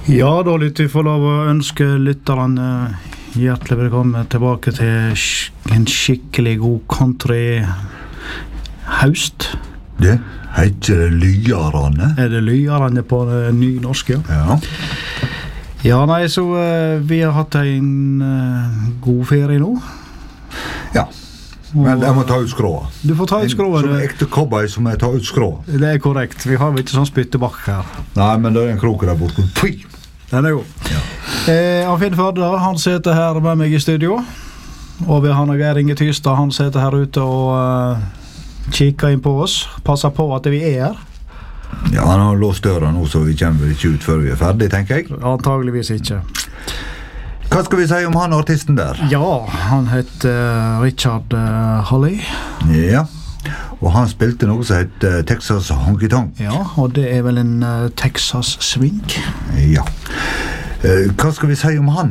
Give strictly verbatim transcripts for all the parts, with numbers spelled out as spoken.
Ja, da lytter vi for lov å ønske lytterne hjertelig velkommen tilbake til en skikkelig god country-haust. Det heter det Lyarane. Er det Lyarane på nynorsk, ja? Ja. Ja, nei, så uh, vi har hatt en uh, god ferie nå. Ja, men jeg må ta ut skråa. Du får ta ut skråa. Som ekte cowboy som jeg tar ut skråa. Det er korrekt, vi har jo ikke sånn spyttebakk her. Nei, men det er en krok der borte. Pui! Den er god. Ja. Eh, han Finn Førde, han sitter her med meg i studio. Og vi har Geir Inge Tystad, han sitter her ute og uh, kikker inn på oss. Passer på at vi er her. Ja, han har låst døra nå, så vi kommer ikke ut før vi er ferdig, tenker jeg. Antageligvis ikke. Hva skal vi si om han artisten der? Ja, han heter uh, Richard uh, Hawley. Ja, og han spilte noe som heter Texas Honky Tonk. Ja, og det er vel en uh, Texas swing. Ja. Uh, hva skal vi si om han?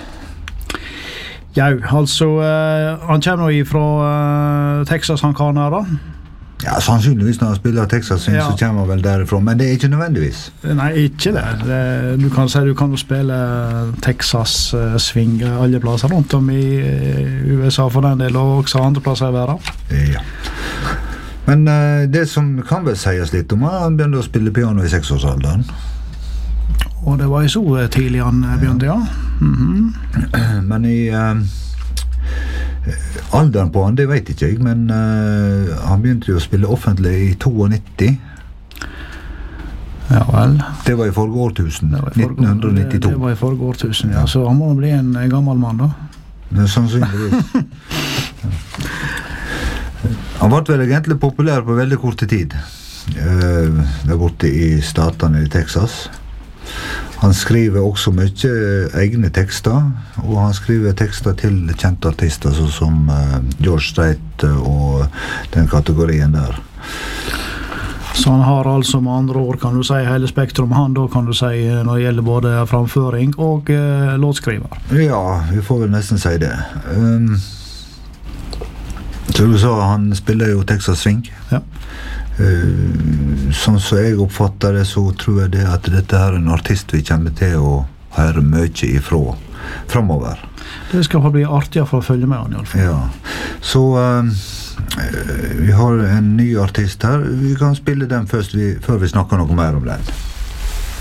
Ja, altså, uh, han kommer jo fra uh, Texas, han kan her da. Ja, sannsynligvis når han spiller Texas swing, ja. Så kommer han vel derifra, men det er ikke nødvendigvis. Nei, ikke det. det du kan si du kan jo spille Texas uh, swing alle plasser rundt om i uh, U S A for den del, og også andre plasser i verden. Ja. Men uh, det som kan vel sies litt om, han begynte å spille piano i seksårsalderen. Og det var jo så tidlig han begynte, ja. Mm-hmm. Men i uh, alderen på han, det vet ikke jeg, men uh, han begynte jo å spille offentlig i nittito. Ja vel. Det var i forrige årtusen, nitten nittito. Det, det var i forrige årtusen, ja. Så han må bli en, en gammel mann da. Det er sannsynligvis. Han ble vel egentlig populær på veldig korte tid. Uh, der borte i statene i Texas. Han skriver også mye egne tekster, og han skriver tekster til kjente artister så som uh, George Strait og den kategorien der. Så han har altså med andre ord, kan du si, hele spektrum han da, kan du si, når det gjelder både framføring og uh, låtskriver? Ja, vi får vel nesten si det. Um, så du sa, han spiller jo Texas swing. Ja. Uh, sånn som jeg oppfatter det, så tror jeg det at dette her er en artist vi kommer til å høre mye ifra fremover. Det skal bli artig for å følge med han i alle fall. Ja, så uh, vi har en ny artist her. Vi kan spille den først vi, før vi snakker noe mer om den.